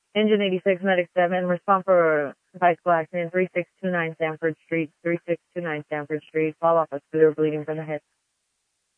Engine 86, Medic 7, respond for bicycle accident, 3629 Sanford Street, 3629 Sanford Street, fall off a scooter bleeding from the head.